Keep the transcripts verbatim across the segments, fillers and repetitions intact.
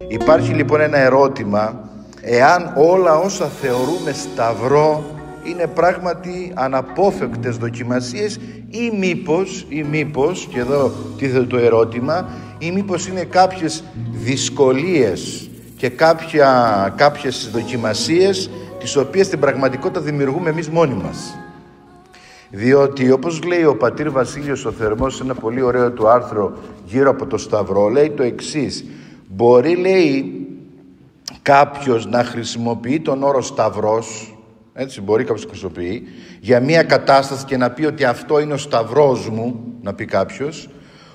Υπάρχει λοιπόν ένα ερώτημα, εάν όλα όσα θεωρούμε σταυρό είναι πράγματι αναπόφευκτες δοκιμασίες ή μήπως, ή μήπως, και εδώ τίθεται το ερώτημα, ή μήπως είναι κάποιες δυσκολίες και κάποια, κάποιες δοκιμασίες τις οποίες στην πραγματικότητα δημιουργούμε εμείς μόνοι μας. Διότι όπως λέει ο πατήρ Βασίλειος ο Θερμός σε ένα πολύ ωραίο του άρθρο γύρω από το Σταυρό, λέει το εξής: μπορεί, λέει, κάποιος να χρησιμοποιεί τον όρο Σταυρός, έτσι, μπορεί κάποιος να χρησιμοποιεί για μια κατάσταση και να πει ότι αυτό είναι ο Σταυρός μου, να πει κάποιος,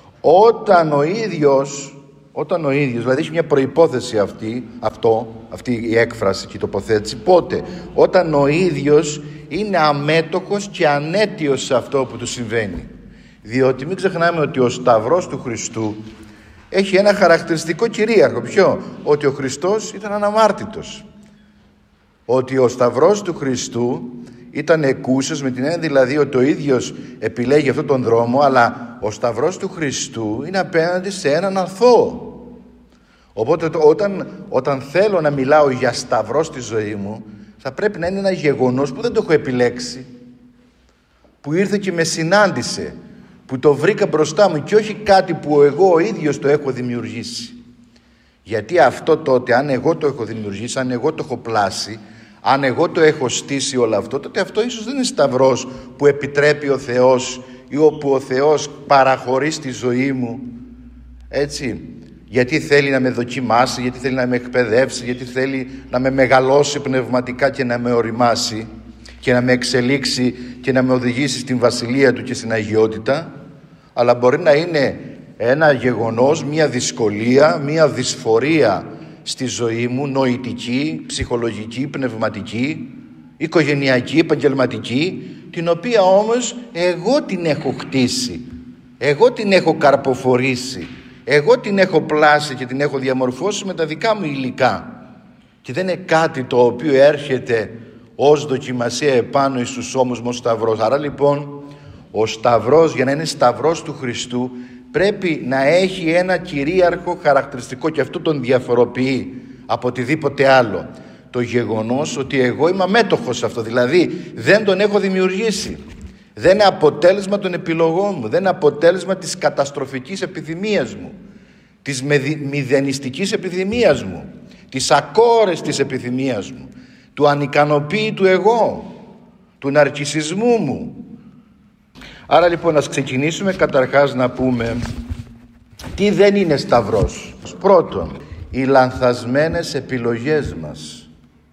όταν ο ίδιος, όταν ο ίδιος, δηλαδή έχει μια προϋπόθεση αυτή, αυτό, αυτή η έκφραση και η τοποθέτηση, πότε? Όταν ο ίδιος είναι αμέτωχος και ανέτειος σε αυτό που του συμβαίνει. Διότι μην ξεχνάμε ότι ο Σταυρός του Χριστού έχει ένα χαρακτηριστικό κυρίαρχο. Ποιο? Ότι ο Χριστός ήταν αναμάρτητος. Ότι ο Σταυρός του Χριστού ήταν εκούσιος, με την έννοια δηλαδή ότι ο ίδιος επιλέγει αυτόν τον δρόμο, αλλά ο Σταυρός του Χριστού είναι απέναντι σε έναν αθώο. Οπότε όταν, όταν θέλω να μιλάω για Σταυρό στη ζωή μου, θα πρέπει να είναι ένα γεγονός που δεν το έχω επιλέξει, που ήρθε και με συνάντησε, που το βρήκα μπροστά μου και όχι κάτι που εγώ ο ίδιος το έχω δημιουργήσει. Γιατί αυτό τότε, αν εγώ το έχω δημιουργήσει, αν εγώ το έχω πλάσει, αν εγώ το έχω στήσει όλο αυτό, τότε αυτό ίσως δεν είναι Σταυρός που επιτρέπει ο Θεός ή όπου ο Θεός παραχωρεί στη ζωή μου, έτσι, γιατί θέλει να με δοκιμάσει, γιατί θέλει να με εκπαιδεύσει, γιατί θέλει να με μεγαλώσει πνευματικά και να με οριμάσει και να με εξελίξει και να με οδηγήσει στην βασιλεία του και στην αγιότητα. Αλλά μπορεί να είναι ένα γεγονός, μια δυσκολία, μια δυσφορία στη ζωή μου, νοητική, ψυχολογική, πνευματική, οικογενειακή, επαγγελματική, την οποία όμως εγώ την έχω χτίσει, εγώ την έχω καρποφορήσει, εγώ την έχω πλάσει και την έχω διαμορφώσει με τα δικά μου υλικά, και δεν είναι κάτι το οποίο έρχεται ως δοκιμασία επάνω εις τους ώμους μου ο Σταυρός. Άρα λοιπόν ο Σταυρός, για να είναι Σταυρός του Χριστού, πρέπει να έχει ένα κυρίαρχο χαρακτηριστικό, και αυτό τον διαφοροποιεί από οτιδήποτε άλλο. Το γεγονός ότι εγώ είμαι αμέτωχος σε αυτό, δηλαδή δεν τον έχω δημιουργήσει. Δεν είναι αποτέλεσμα των επιλογών μου, δεν είναι αποτέλεσμα της καταστροφικής επιθυμίας μου, της μηδενιστικής επιθυμίας μου, της ακόρεστης επιθυμίας μου, του ανικανοποίητου εγώ, του ναρκισσισμού μου. Άρα λοιπόν ας ξεκινήσουμε καταρχάς να πούμε τι δεν είναι Σταυρός. Πρώτον, οι λανθασμένες επιλογές μας.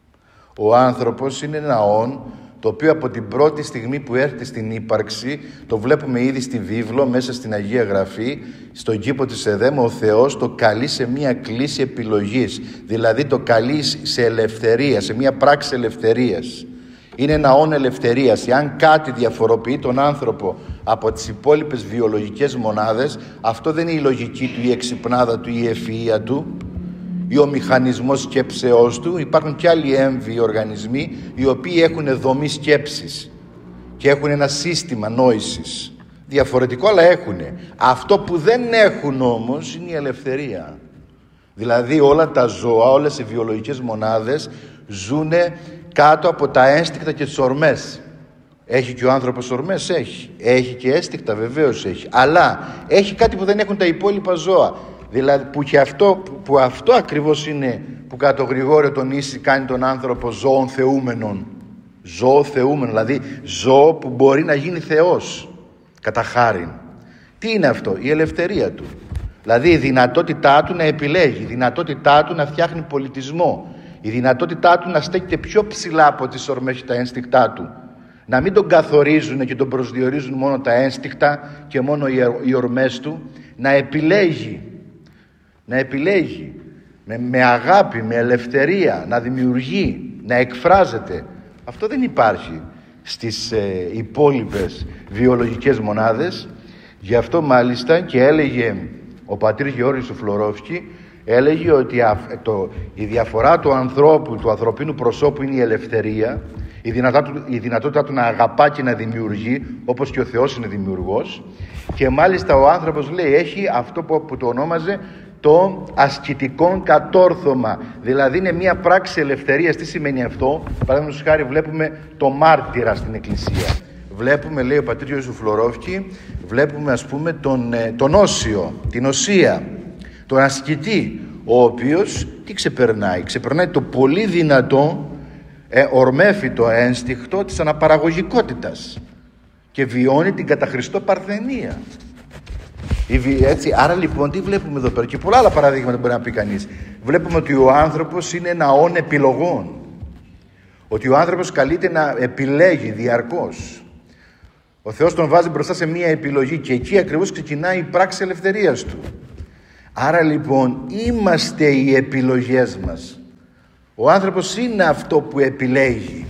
Ο άνθρωπος είναι ένα όν το οποίο από την πρώτη στιγμή που έρχεται στην ύπαρξη, το βλέπουμε ήδη στη βίβλο, μέσα στην Αγία Γραφή, στον κήπο της Εδέμ, ο Θεός το καλεί σε μία κλίση επιλογής, δηλαδή το καλεί σε ελευθερία, σε μία πράξη ελευθερίας. Είναι ένα όν ελευθερίας. Εάν κάτι διαφοροποιεί τον άνθρωπο από τις υπόλοιπες βιολογικές μονάδες, αυτό δεν είναι η λογική του, η εξυπνάδα του, η ευφυΐα του ή ο μηχανισμός σκέψεώς του. Υπάρχουν και άλλοι έμβιοι οργανισμοί οι οποίοι έχουν δομή σκέψης και έχουν ένα σύστημα νόησης διαφορετικό, αλλά έχουν. Αυτό που δεν έχουν όμως είναι η ελευθερία. Δηλαδή όλα τα ζώα, όλες οι βιολογικές μονάδες ζουν κάτω από τα ένστικτα και τις ορμές. Έχει και ο άνθρωπος ορμές? Έχει. Έχει και ένστικτα? Βεβαίως έχει. Αλλά έχει κάτι που δεν έχουν τα υπόλοιπα ζώα. Δηλαδή που και αυτό, που αυτό ακριβώς είναι που κατά το Γρηγόριο τον Ίση κάνει τον άνθρωπο ζώων θεούμενων. Ζώο θεούμενο, δηλαδή ζώο που μπορεί να γίνει Θεός κατά χάριν. Τι είναι αυτό? Η ελευθερία του. Δηλαδή η δυνατότητά του να επιλέγει, η δυνατότητά του να φτιάχνει πολιτισμό, η δυνατότητά του να στέκεται πιο ψηλά από τις ορμές και τα ένστικτά του. Να μην τον καθορίζουν και τον προσδιορίζουν μόνο τα ένστικτα και μόνο οι ορμές του. Να επιλέγει, να επιλέγει με, με αγάπη, με ελευθερία, να δημιουργεί, να εκφράζεται. Αυτό δεν υπάρχει στις ε, υπόλοιπες βιολογικές μονάδες. Γι' αυτό μάλιστα και έλεγε ο πατήρ Γεώργιος ο Φλωρόφσκι, έλεγε ότι το, η διαφορά του ανθρώπου, του ανθρωπίνου προσώπου είναι η ελευθερία, η δυνατότητα, η δυνατότητα του να αγαπά και να δημιουργεί, όπως και ο Θεός είναι δημιουργός, και μάλιστα ο άνθρωπος, λέει, έχει αυτό που, που το ονόμαζε το ασκητικό κατόρθωμα. Δηλαδή είναι μια πράξη ελευθερίας. Τι σημαίνει αυτό? Παραδείγματος χάρη βλέπουμε το μάρτυρα στην Εκκλησία. Βλέπουμε, λέει ο πατήρ Ζουφλορόφκι, βλέπουμε ας πούμε τον, τον όσιο, την οσία, τον ασκητή, ο οποίος τι ξεπερνάει? Ξεπερνάει το πολύ δυνατό ε, ορμέφυτο ένστικτο της αναπαραγωγικότητας και βιώνει την κατά Χριστώ παρθενία. Έτσι, άρα λοιπόν τι βλέπουμε εδώ πέρα? Και πολλά άλλα παραδείγματα μπορεί να πει κανείς. Βλέπουμε ότι ο άνθρωπος είναι ένα όν επιλογών, ότι ο άνθρωπος καλείται να επιλέγει διαρκώς. Ο Θεός τον βάζει μπροστά σε μία επιλογή και εκεί ακριβώς ξεκινάει η πράξη ελευθερίας του. Άρα λοιπόν είμαστε οι επιλογές μας. Ο άνθρωπος είναι αυτό που επιλέγει.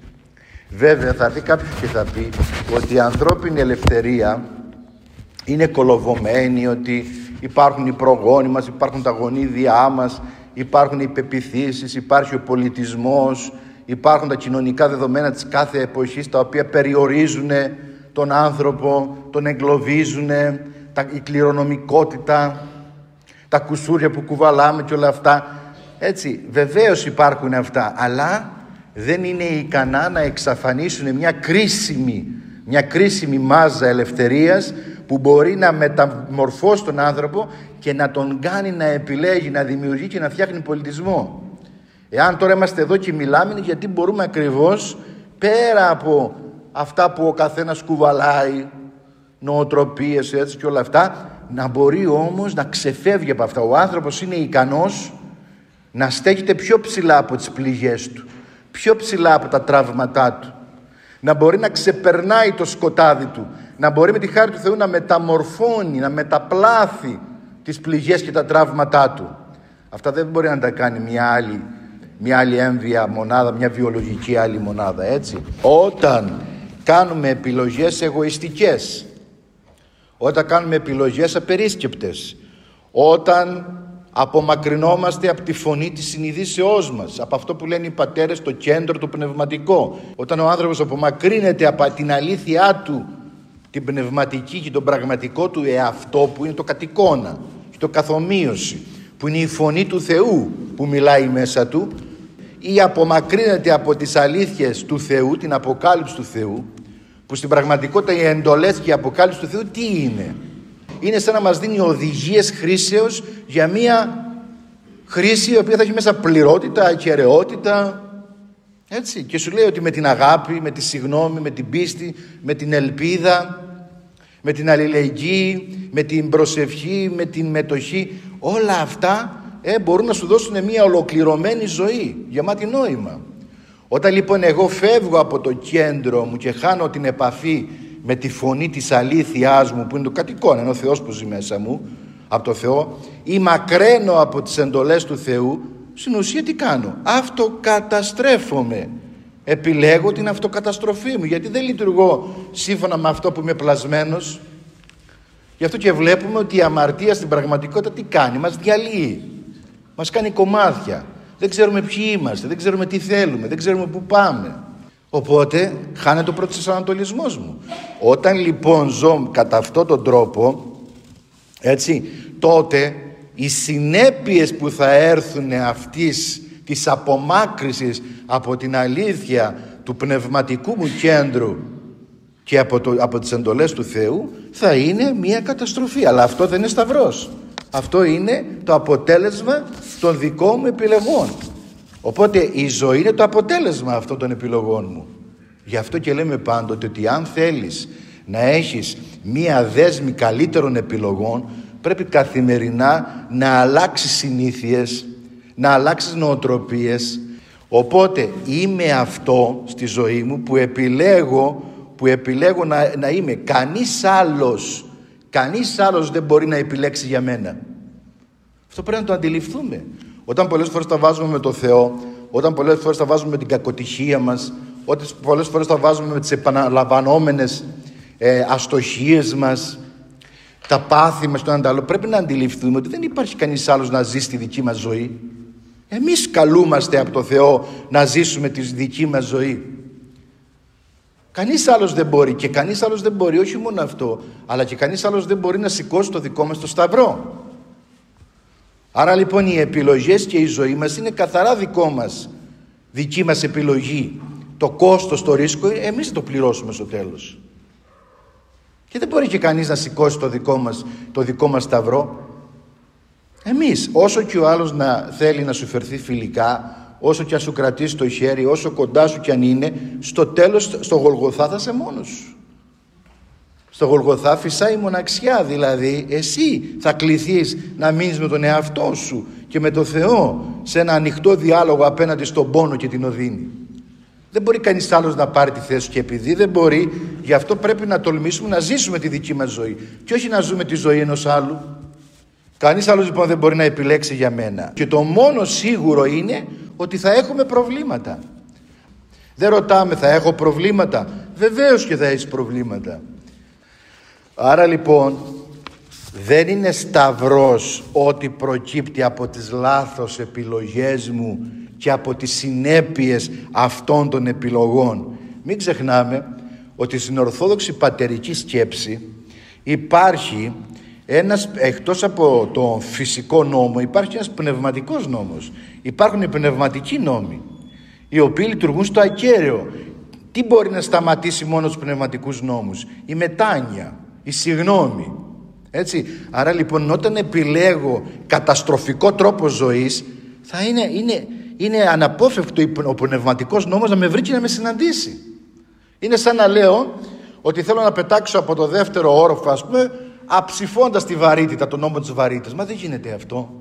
Βέβαια θα έρθει κάποιος και θα πει ότι η ανθρώπινη ελευθερία είναι κολοβωμένη, ότι υπάρχουν οι προγόνοι μας, υπάρχουν τα γονίδια μας, υπάρχουν οι πεποιθήσεις, υπάρχει ο πολιτισμός, υπάρχουν τα κοινωνικά δεδομένα της κάθε εποχής τα οποία περιορίζουν τον άνθρωπο, τον εγκλωβίζουν, τα, η κληρονομικότητα, τα κουσούρια που κουβαλάμε και όλα αυτά. Έτσι, βεβαίως υπάρχουν αυτά, αλλά δεν είναι ικανά να εξαφανίσουν μια κρίσιμη, μια κρίσιμη μάζα ελευθερίας που μπορεί να μεταμορφώσει τον άνθρωπο και να τον κάνει να επιλέγει, να δημιουργεί και να φτιάχνει πολιτισμό. Εάν τώρα είμαστε εδώ και μιλάμε, είναι γιατί μπορούμε ακριβώς πέρα από αυτά που ο καθένας κουβαλάει, νοοτροπίες έτσι και όλα αυτά, να μπορεί όμως να ξεφεύγει από αυτά. Ο άνθρωπος είναι ικανός να στέκεται πιο ψηλά από τις πληγές του, πιο ψηλά από τα τραύματά του, να μπορεί να ξεπερνάει το σκοτάδι του, να μπορεί με τη χάρη του Θεού να μεταμορφώνει, να μεταπλάθει τις πληγές και τα τραύματά του. Αυτά δεν μπορεί να τα κάνει μια άλλη, μια άλλη έμβια μονάδα, μια βιολογική άλλη μονάδα, έτσι. Όταν κάνουμε επιλογές εγωιστικές, όταν κάνουμε επιλογές απερίσκεπτες, όταν απομακρυνόμαστε από τη φωνή της συνειδήσεώς μας, από αυτό που λένε οι πατέρες, το κέντρο, το πνευματικό, όταν ο άνθρωπος απομακρύνεται από την αλήθειά του, την πνευματική και τον πραγματικό του εαυτό που είναι το κατ' εικόνα και το καθομοίωση, που είναι η φωνή του Θεού που μιλάει μέσα του, ή απομακρύνεται από τις αλήθειες του Θεού, την αποκάλυψη του Θεού, που στην πραγματικότητα οι εντολές και η αποκάλυψη του Θεού τι είναι? Είναι σαν να μας δίνει οδηγίες χρήσεως για μία χρήση η οποία θα έχει μέσα πληρότητα, ακεραιότητα, έτσι, και σου λέει ότι με την αγάπη, με τη συγνώμη, με την πίστη, με την ελπίδα, με την αλληλεγγύη, με την προσευχή, με την μετοχή, όλα αυτά ε, μπορούν να σου δώσουν μια ολοκληρωμένη ζωή, γεμάτη νόημα. Όταν λοιπόν εγώ φεύγω από το κέντρο μου και χάνω την επαφή με τη φωνή της αλήθειάς μου που είναι το κατ' εικόνα, είναι ο Θεός που ζει μέσα μου, από το Θεό, ή μακραίνω από τις εντολές του Θεού, στην ουσία τι κάνω? Αυτοκαταστρέφομαι. Επιλέγω την αυτοκαταστροφή μου, γιατί δεν λειτουργώ σύμφωνα με αυτό που είμαι πλασμένος. Γι' αυτό και βλέπουμε ότι η αμαρτία στην πραγματικότητα τι κάνει? Μας διαλύει, μας κάνει κομμάτια. Δεν ξέρουμε ποιοι είμαστε, δεν ξέρουμε τι θέλουμε, δεν ξέρουμε πού πάμε. Οπότε χάνεται ο πρώτος ανατολισμός μου. Όταν λοιπόν ζω κατά αυτόν τον τρόπο, έτσι, τότε οι συνέπειες που θα έρθουν αυτής της απομάκρυσης από την αλήθεια του πνευματικού μου κέντρου και από, το, από τις εντολές του Θεού θα είναι μια καταστροφή. Αλλά αυτό δεν είναι σταυρός. Αυτό είναι το αποτέλεσμα των δικών μου επιλογών. Οπότε η ζωή είναι το αποτέλεσμα αυτών των επιλογών μου. Γι' αυτό και λέμε πάντοτε ότι αν θέλεις να έχεις μία δέσμη καλύτερων επιλογών, πρέπει καθημερινά να αλλάξεις συνήθειες, να αλλάξεις νοοτροπίες. Οπότε είμαι αυτό στη ζωή μου που επιλέγω, που επιλέγω να, να είμαι. Κανείς άλλος, κανείς άλλος δεν μπορεί να επιλέξει για μένα. Αυτό πρέπει να το αντιληφθούμε. Όταν πολλές φορές τα βάζουμε με το Θεό, όταν πολλές φορές τα βάζουμε με την κακοτυχία μας, όταν πολλές φορές τα βάζουμε με τις επαναλαμβανόμενες ε, αστοχίες μας, τα πάθη μας, το ένα το άλλο, πρέπει να αντιληφθούμε ότι δεν υπάρχει κανείς άλλος να ζει τη δική μας ζωή. Εμείς καλούμαστε από το Θεό να ζήσουμε τη δική μας ζωή. Κανείς άλλος δεν μπορεί, και κανείς άλλος δεν μπορεί, όχι μόνο αυτό, αλλά και κανείς άλλος δεν μπορεί να σηκώσει το δικό μας το σταυρό. Άρα λοιπόν οι επιλογές και η ζωή μας είναι καθαρά δικό μας, δική μας επιλογή. Το κόστος, το ρίσκο, εμείς θα το πληρώσουμε στο τέλος. Και δεν μπορεί και κανείς να σηκώσει το δικό μας, το δικό μας σταυρό. Εμείς, όσο και ο άλλος να θέλει να σου φερθεί φιλικά, όσο και αν σου κρατήσει το χέρι, όσο κοντά σου κι αν είναι, στο τέλος, στο Γολγοθά θα είσαι μόνος σου. Στο Γολγοθά φυσάει η μοναξιά, δηλαδή εσύ θα κληθείς να μείνεις με τον εαυτό σου και με το Θεό σε ένα ανοιχτό διάλογο απέναντι στον πόνο και την οδύνη. Δεν μπορεί κανείς άλλος να πάρει τη θέση σου, και επειδή δεν μπορεί, γι' αυτό πρέπει να τολμήσουμε να ζήσουμε τη δική μας ζωή και όχι να ζούμε τη ζωή ενός άλλου. Κανείς άλλος λοιπόν δεν μπορεί να επιλέξει για μένα. Και το μόνο σίγουρο είναι ότι θα έχουμε προβλήματα. Δεν ρωτάμε, θα έχω προβλήματα? Βεβαίως και θα έχεις προβλήματα. Άρα λοιπόν δεν είναι σταυρός ό,τι προκύπτει από τις λάθος επιλογές μου και από τις συνέπειες αυτών των επιλογών. Μην ξεχνάμε ότι στην ορθόδοξη πατερική σκέψη υπάρχει ένας, εκτός από τον φυσικό νόμο, υπάρχει ένας πνευματικός νόμος. Υπάρχουν οι πνευματικοί νόμοι, οι οποίοι λειτουργούν στο ακέραιο. Τι μπορεί να σταματήσει μόνο τους πνευματικούς νόμους? Η μετάνοια, η συγνώμη. Έτσι. Άρα λοιπόν όταν επιλέγω καταστροφικό τρόπο ζωής, θα είναι, είναι, είναι αναπόφευκτο ο πνευματικός νόμος να με βρει και να με συναντήσει. Είναι σαν να λέω ότι θέλω να πετάξω από το δεύτερο όροφο, ας πούμε, αψηφώντας τη βαρύτητα, τον νόμο της βαρύτητας. Μα δεν γίνεται αυτό.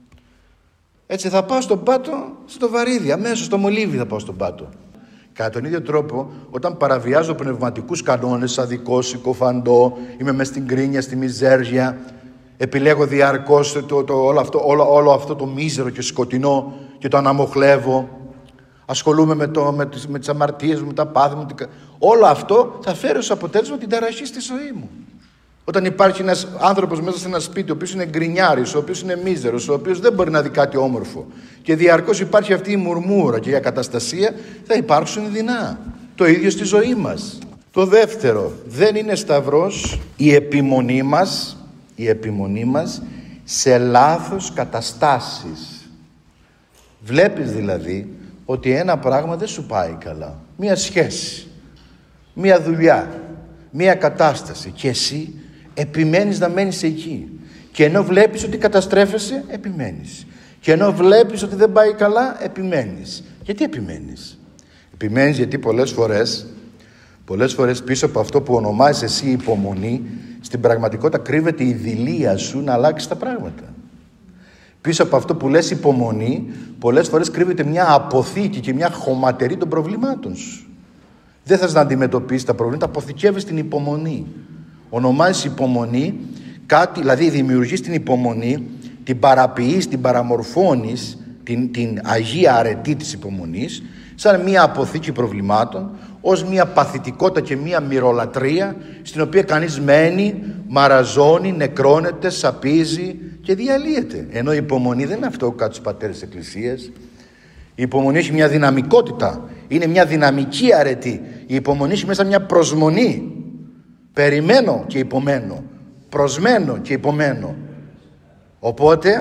Έτσι θα πάω στον πάτο, στο βαρύδι, αμέσως στο μολύβι θα πάω στον πάτο. Κατά τον ίδιο τρόπο, όταν παραβιάζω πνευματικούς κανόνες, αδικό, συκοφαντώ, είμαι μες στην κρίνια, στη μιζέρια, επιλέγω διαρκώς το, το, όλο, αυτό, όλο, όλο αυτό το μίζερο και σκοτεινό και το αναμοχλεύω, ασχολούμαι με, το, με, τις, με τις αμαρτίες μου, με τα πάθη μου, όλο αυτό θα φέρει ως αποτέλεσμα την ταραχή στη ζωή μου. Όταν υπάρχει ένας άνθρωπος μέσα σε ένα σπίτι, ο οποίος είναι γκρινιάρης, ο οποίος είναι μίζερος, ο οποίος δεν μπορεί να δει κάτι όμορφο και διαρκώς υπάρχει αυτή η μουρμούρα και η ακαταστασία, θα υπάρξουν δεινά. Το ίδιο στη ζωή μας. Το δεύτερο, δεν είναι σταυρός η επιμονή μας, η επιμονή μας σε λάθος καταστάσεις. Βλέπεις δηλαδή ότι ένα πράγμα δεν σου πάει καλά. Μία σχέση, μία δουλειά, μία κατάσταση και εσύ επιμένεις να μένεις εκεί. Και ενώ βλέπεις ότι καταστρέφεσαι, επιμένεις. Και ενώ βλέπεις ότι δεν πάει καλά, επιμένεις. Γιατί επιμένεις? Επιμένεις γιατί πολλές φορές, πολλές φορές πίσω από αυτό που ονομάζεις εσύ υπομονή, στην πραγματικότητα κρύβεται η δειλία σου να αλλάξεις τα πράγματα. Πίσω από αυτό που λες υπομονή, πολλές φορές κρύβεται μια αποθήκη και μια χωματερή των προβλημάτων σου. Δεν θες να αντιμετωπίσεις τα προβλήματα, αποθηκεύεις την υπομονή. Ονομάζεις υπομονή κάτι, δηλαδή δημιουργείς την υπομονή, την παραποιείς, την παραμορφώνεις, την, την αγία αρετή της υπομονής, σαν μια αποθήκη προβλημάτων, ως μια παθητικότητα και μια μυρολατρεία, στην οποία κανείς μένει, μαραζώνει, νεκρώνεται, σαπίζει και διαλύεται. Ενώ η υπομονή δεν είναι αυτό κάτω στους πατέρες της Εκκλησίας. Η υπομονή έχει μια δυναμικότητα, είναι μια δυναμική αρετή. Η υπομονή έχει μέσα μια προσμονή. Περιμένω και υπομένω, προσμένω και υπομένω. Οπότε,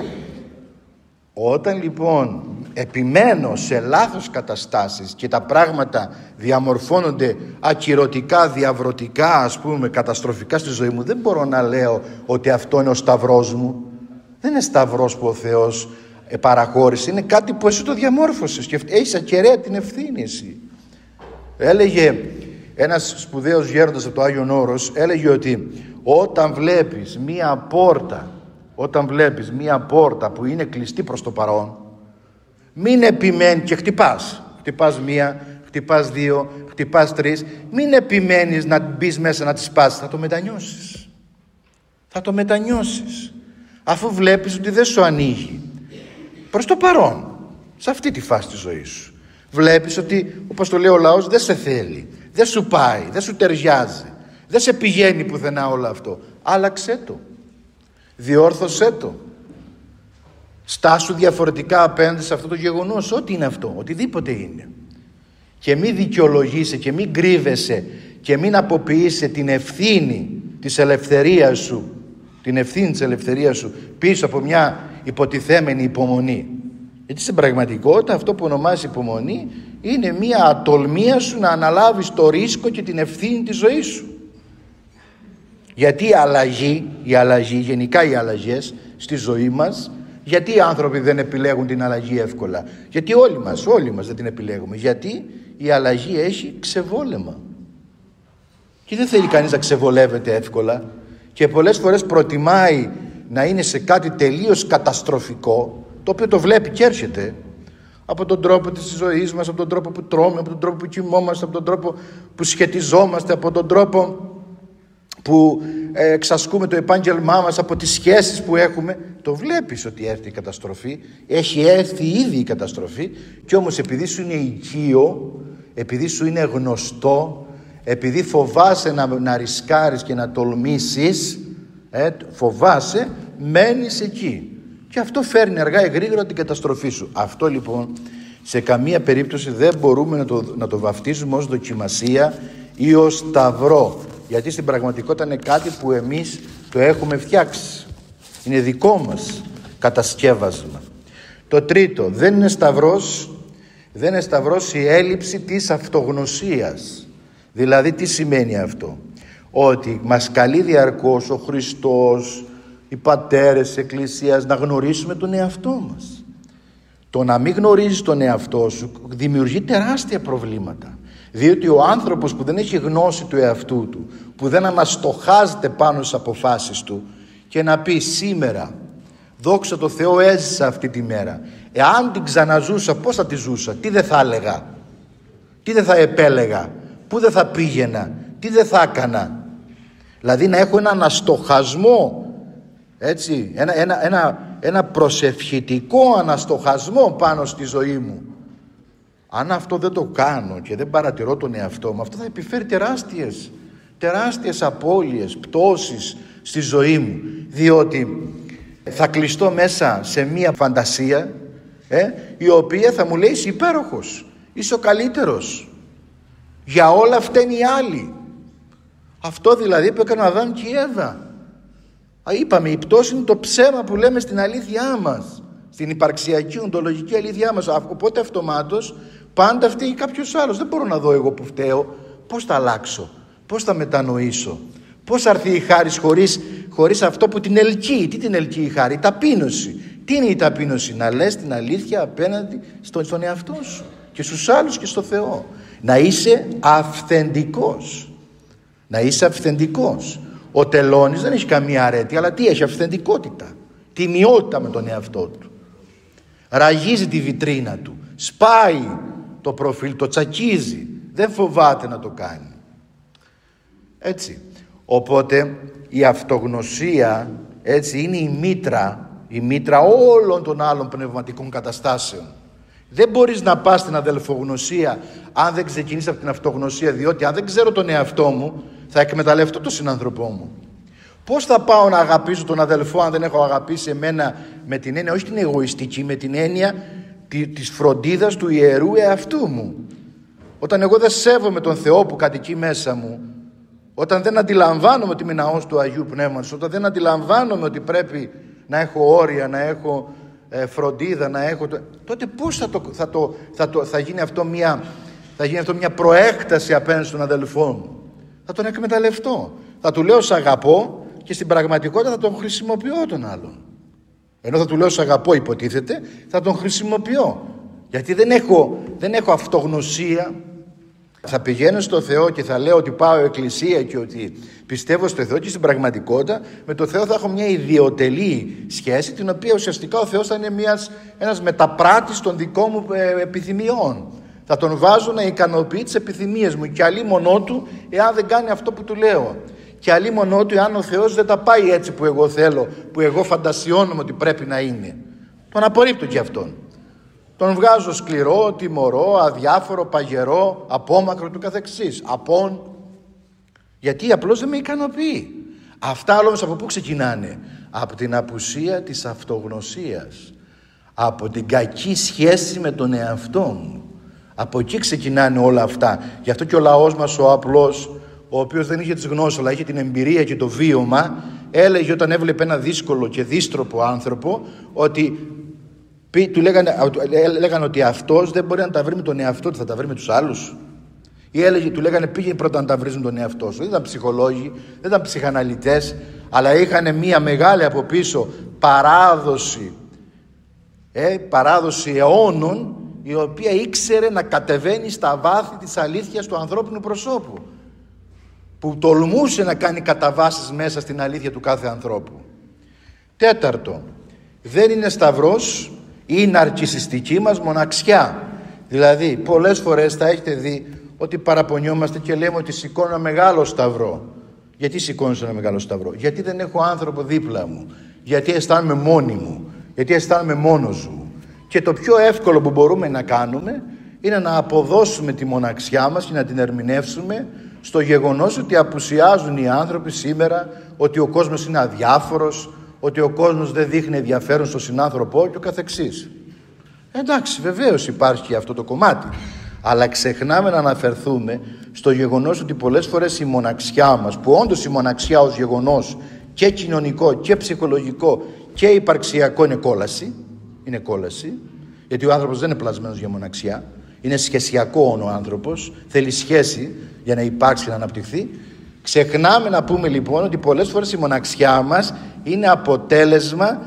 όταν λοιπόν επιμένω σε λάθος καταστάσεις και τα πράγματα διαμορφώνονται ακυρωτικά, διαβρωτικά, ας πούμε, καταστροφικά στη ζωή μου, δεν μπορώ να λέω ότι αυτό είναι ο σταυρός μου. Δεν είναι σταυρός που ο Θεός παραχώρησε, είναι κάτι που εσύ το διαμόρφωσες και έχεις ακεραία την ευθύνη εσύ. Έλεγε ένας σπουδαίος γέροντας από το Άγιον Όρος, έλεγε ότι όταν βλέπεις μία πόρτα, όταν βλέπεις μία πόρτα που είναι κλειστή προς το παρόν, μην επιμένεις και χτυπάς. Χτυπάς μία, χτυπάς δύο, χτυπάς τρεις. Μην επιμένεις να μπεις μέσα να τη σπάσεις. Θα το μετανιώσεις. Θα το μετανιώσεις. Αφού βλέπεις ότι δεν σου ανοίγει. Προς το παρόν. Σε αυτή τη φάση της ζωής σου. Βλέπεις ότι, όπως το λέει ο λαός, δεν σε θέλει. Δεν σου πάει. Δεν σου ταιριάζει. Δεν σε πηγαίνει πουθενά όλο αυτό. Άλλαξέ το. Διόρθωσέ το. Στάσου διαφορετικά απέναντι σε αυτό το γεγονός, ό,τι είναι αυτό, οτιδήποτε είναι. Και μην δικαιολογείσαι και μην κρύβεσαι και μην αποποιείσαι την ευθύνη της ελευθερίας σου, την ευθύνη της ελευθερίας σου πίσω από μια υποτιθέμενη υπομονή. Γιατί στην πραγματικότητα αυτό που ονομάζει υπομονή είναι μια ατολμία σου να αναλάβεις το ρίσκο και την ευθύνη της ζωής σου. Γιατί η αλλαγή, η αλλαγή, γενικά οι αλλαγές στη ζωή μας, γιατί οι άνθρωποι δεν επιλέγουν την αλλαγή εύκολα? Γιατί όλοι μας, όλοι μας δεν την επιλέγουμε. Γιατί η αλλαγή έχει ξεβόλεμα. Και δεν θέλει κανείς να ξεβολεύεται εύκολα. Και πολλές φορές προτιμάει να είναι σε κάτι τελείως καταστροφικό, το οποίο το βλέπει και έρχεται από τον τρόπο της ζωής μας, από τον τρόπο που τρώμε, από τον τρόπο που κοιμόμαστε, από τον τρόπο που σχετιζόμαστε, από τον τρόπο που εξασκούμε το επάγγελμά μας, από τις σχέσεις που έχουμε. Το βλέπεις ότι έρθει η καταστροφή, έχει έρθει ήδη η καταστροφή, και όμως επειδή σου είναι οικείο, επειδή σου είναι γνωστό, επειδή φοβάσαι να, να ρισκάρεις και να τολμήσεις, ε, φοβάσαι, μένεις εκεί. Και αυτό φέρνει αργά ή γρήγορα την καταστροφή σου. Αυτό λοιπόν σε καμία περίπτωση δεν μπορούμε να το, να το βαφτίζουμε ως δοκιμασία ή ως σταυρό. Γιατί στην πραγματικότητα είναι κάτι που εμείς το έχουμε φτιάξει. Είναι δικό μας κατασκεύασμα. Το τρίτο, δεν είναι σταυρός, δεν είναι σταυρός η έλλειψη της αυτογνωσίας. Δηλαδή τι σημαίνει αυτό? Ότι μας καλεί διαρκώς ο Χριστός, οι πατέρες της Εκκλησίας να γνωρίσουμε τον εαυτό μας. Το να μην γνωρίζεις τον εαυτό σου δημιουργεί τεράστια προβλήματα. Διότι ο άνθρωπος που δεν έχει γνώση του εαυτού του, που δεν αναστοχάζεται πάνω στις αποφάσεις του και να πει σήμερα, δόξα τω Θεώ έζησα αυτή τη μέρα, εάν την ξαναζούσα πώς θα τη ζούσα, τι δεν θα έλεγα, τι δεν θα επέλεγα, πού δεν θα πήγαινα, τι δεν θα έκανα. Δηλαδή να έχω ένα αναστοχασμό, έτσι, ένα, ένα, ένα, ένα προσευχητικό αναστοχασμό πάνω στη ζωή μου. Αν αυτό δεν το κάνω και δεν παρατηρώ τον εαυτό μου, αυτό θα επιφέρει τεράστιες, τεράστιες απώλειες, πτώσεις στη ζωή μου. Διότι θα κλειστώ μέσα σε μία φαντασία, ε, η οποία θα μου λέει είσαι υπέροχος, είσαι ο καλύτερος. Για όλα φταίνει οι άλλοι. Αυτό δηλαδή που έκανε ο Αδάμ και η Εύα. Είπαμε, η πτώση είναι το ψέμα που λέμε στην αλήθειά μας, στην υπαρξιακή οντολογική αλήθειά μας. Οπότε αυτομάτως πάντα φταίει κάποιος άλλος. Δεν μπορώ να δω εγώ που φταίω. Πώς θα αλλάξω, πώς θα μετανοήσω, πώς θα έρθει η χάρις χωρίς, χωρίς αυτό που την ελκύει. Τι την ελκύει η χάρη? Η ταπείνωση. Τι είναι η ταπείνωση? Να λες την αλήθεια απέναντι στον, στον εαυτό σου και στους άλλους και στο Θεό. Να είσαι αυθεντικός. Να είσαι αυθεντικός. Ο τελώνης δεν έχει καμία αρέτη, αλλά τι έχει? Αυθεντικότητα, τιμιότητα με τον εαυτό του. Ραγίζει τη βιτρίνα του, σπάει το προφίλ, το τσακίζει, δεν φοβάται να το κάνει. Έτσι. Οπότε η αυτογνωσία, έτσι, είναι η μήτρα, η μήτρα όλων των άλλων πνευματικών καταστάσεων. Δεν μπορείς να πας στην αδελφογνωσία αν δεν ξεκινήσεις από την αυτογνωσία, διότι αν δεν ξέρω τον εαυτό μου, θα εκμεταλλευτώ τον συνάνθρωπό μου. Πώς θα πάω να αγαπήσω τον αδελφό αν δεν έχω αγαπήσει εμένα, με την έννοια όχι την εγωιστική, με την έννοια της φροντίδας του ιερού εαυτού μου? Όταν εγώ δεν σέβομαι τον Θεό που κατοικεί μέσα μου, όταν δεν αντιλαμβάνομαι ότι είμαι ναός του Αγίου Πνεύματος, όταν δεν αντιλαμβάνομαι ότι πρέπει να έχω όρια, να έχω ε, φροντίδα, να έχω... τότε πώς θα, το, θα, το, θα, το, θα, γίνει αυτό μια, θα γίνει αυτό μια προέκταση απέναντι στον αδελφό μου? Θα τον εκμεταλλευτώ. Θα του λέω σ' αγαπώ και στην πραγματικότητα θα τον χρησιμοποιώ τον άλλον. Ενώ θα του λέω σ' αγαπώ υποτίθεται, θα τον χρησιμοποιώ. Γιατί δεν έχω, δεν έχω αυτογνωσία. Θα πηγαίνω στο Θεό και θα λέω ότι πάω εκκλησία και ότι πιστεύω στο Θεό, και στην πραγματικότητα με το Θεό θα έχω μια ιδιωτελή σχέση, την οποία ουσιαστικά ο Θεός θα είναι μιας, ένας μεταπράτης των δικών μου ε, επιθυμιών. Θα τον βάζω να ικανοποιεί τις επιθυμίες μου και αλίμονό του εάν δεν κάνει αυτό που του λέω. Και αλίμονό του εάν ο Θεός δεν τα πάει έτσι που εγώ θέλω, που εγώ φαντασιώνομαι ότι πρέπει να είναι. Τον απορρίπτω και αυτόν. Τον βγάζω σκληρό, τιμωρό, αδιάφορο, παγερό, απόμακρο του καθεξής. Απόν. Γιατί απλώς δεν με ικανοποιεί. Αυτά όμως από πού ξεκινάνε? Από την απουσία της αυτογνωσίας. Από την κακή σχέση με τον εαυτό μου. Από εκεί ξεκινάνε όλα αυτά. Γι' αυτό και ο λαός μας ο απλός, ο οποίος δεν είχε τις γνώσεις αλλά είχε την εμπειρία και το βίωμα, έλεγε όταν έβλεπε ένα δύσκολο και δύστροπο άνθρωπο ότι του λέγανε, λέγανε ότι αυτός δεν μπορεί να τα βρει με τον εαυτό του, θα τα βρει με τους άλλους. Ή έλεγε, του λέγανε πήγαινε πρώτα να τα βρεις με τον εαυτό σου. Δεν ήταν ψυχολόγοι, δεν ήταν ψυχαναλυτές, αλλά είχαν μία μεγάλη από πίσω παράδοση, ε, παράδοση αιώνων, η οποία ήξερε να κατεβαίνει στα βάθη της αλήθειας του ανθρώπινου προσώπου, που τολμούσε να κάνει καταβάσεις μέσα στην αλήθεια του κάθε ανθρώπου. Τέταρτο, δεν είναι σταυρός η ναρκισσιστική μας μοναξιά. Δηλαδή πολλές φορές θα έχετε δει ότι παραπονιόμαστε και λέμε ότι σηκώνω ένα μεγάλο σταυρό. Γιατί σηκώνεις ένα μεγάλο σταυρό? Γιατί δεν έχω άνθρωπο δίπλα μου, γιατί αισθάνομαι μόνη μου, γιατί αισθάνομαι μόνος μου. Και το πιο εύκολο που μπορούμε να κάνουμε είναι να αποδώσουμε τη μοναξιά μας και να την ερμηνεύσουμε στο γεγονός ότι απουσιάζουν οι άνθρωποι σήμερα, ότι ο κόσμος είναι αδιάφορος, ότι ο κόσμος δεν δείχνει ενδιαφέρον στον συνάνθρωπό και ο καθεξής. Εντάξει, βεβαίως υπάρχει αυτό το κομμάτι, αλλά ξεχνάμε να αναφερθούμε στο γεγονός ότι πολλές φορές η μοναξιά μας, που όντως η μοναξιά ως γεγονός και κοινωνικό και ψυχολογικό και υπαρξιακό είναι κόλαση, είναι κόλαση, γιατί ο άνθρωπος δεν είναι πλασμένος για μοναξιά, είναι σχεσιακό ο άνθρωπος, θέλει σχέση για να υπάρξει και να αναπτυχθεί. Ξεχνάμε να πούμε λοιπόν ότι πολλές φορές η μοναξιά μας είναι αποτέλεσμα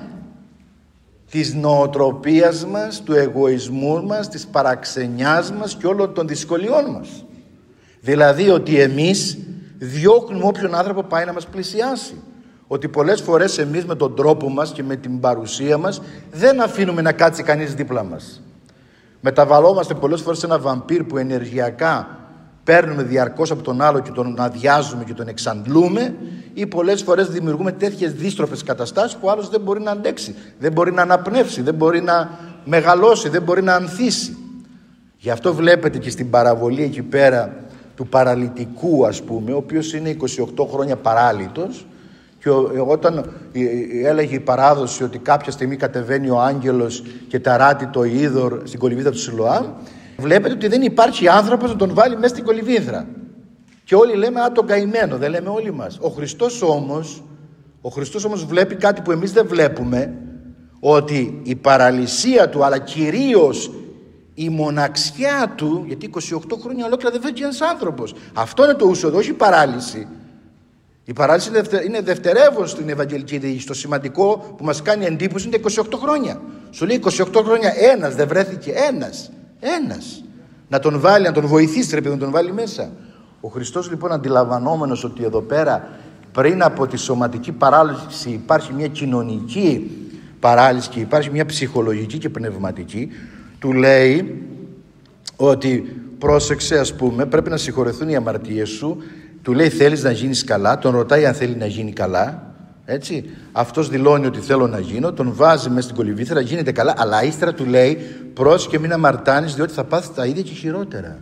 της νοοτροπίας μας, του εγωισμού μας, της παραξενιάς μας και όλων των δυσκολιών μας. Δηλαδή ότι εμείς διώχνουμε όποιον άνθρωπο πάει να μας πλησιάσει. Ότι πολλές φορές εμείς με τον τρόπο μας και με την παρουσία μας δεν αφήνουμε να κάτσει κανείς δίπλα μας. Μεταβαλλόμαστε πολλές φορές σε ένα βαμπύρ που ενεργειακά παίρνουμε διαρκώς από τον άλλο και τον αδειάζουμε και τον εξαντλούμε, ή πολλές φορές δημιουργούμε τέτοιες δύστροφες καταστάσεις που ο άλλος δεν μπορεί να αντέξει, δεν μπορεί να αναπνεύσει, δεν μπορεί να μεγαλώσει, δεν μπορεί να ανθίσει. Γι' αυτό βλέπετε και στην παραβολή εκεί πέρα του παραλυτικού, ας πούμε, ο οποίος είναι είκοσι οκτώ χρόνια παράλυτος, και όταν έλεγε η παράδοση ότι κάποια στιγμή κατεβαίνει ο άγγελος και ταράτει το είδωρ στην κολυμβήθρα του Σιλοάμ, βλέπετε ότι δεν υπάρχει άνθρωπος να τον βάλει μέσα στην κολυμβήθρα. Και όλοι λέμε α, τον καημένο, δεν λέμε όλοι μας. Ο Χριστός όμως, ο Χριστός όμως βλέπει κάτι που εμείς δεν βλέπουμε, ότι η παραλυσία του, αλλά κυρίως η μοναξιά του, γιατί είκοσι οκτώ χρόνια ολόκληρα δεν βρήκε ένας άνθρωπος. Αυτό είναι το ούσοδο, όχι η παράλυση. Η παράλυση είναι δευτερεύον στην Ευαγγελική Διοίκηση. Το σημαντικό που μας κάνει εντύπωση είναι τα είκοσι οκτώ χρόνια. Σου λέει είκοσι οκτώ χρόνια ένας δεν βρέθηκε, ένας. Ένας. Να τον βάλει, να τον βοηθήσει, ρε παιδί, να τον βάλει μέσα. Ο Χριστός λοιπόν, αντιλαμβανόμενος ότι εδώ πέρα πριν από τη σωματική παράλυση υπάρχει μια κοινωνική παράλυση και υπάρχει μια ψυχολογική και πνευματική, του λέει ότι πρόσεξε, ας πούμε, πρέπει να συγχωρεθούν οι αμαρτίες σου. Του λέει θέλεις να γίνεις καλά, τον ρωτάει αν θέλει να γίνει καλά, έτσι. Αυτός δηλώνει ότι θέλω να γίνω, τον βάζει μέσα στην κολυμβήθρα, γίνεται καλά, αλλά ύστερα του λέει πρόσεχε μην αμαρτάνεις διότι θα πάθεις τα ίδια και χειρότερα.